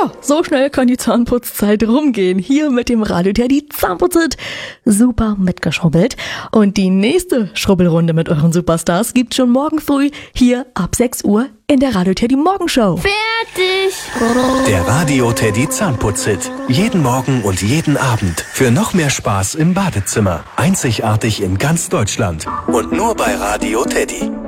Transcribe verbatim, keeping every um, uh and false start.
Ja, so schnell kann die Zahnputzzeit rumgehen. Hier mit dem Radio Teddy Zahnputzit. Super mitgeschrubbelt. Und die nächste Schrubbelrunde mit euren Superstars gibt's schon morgen früh hier ab sechs Uhr in der Radio Teddy Morgenshow. Fertig! Der Radio Teddy Zahnputzit. Jeden Morgen und jeden Abend. Für noch mehr Spaß im Badezimmer. Einzigartig in ganz Deutschland. Und nur bei Radio Teddy.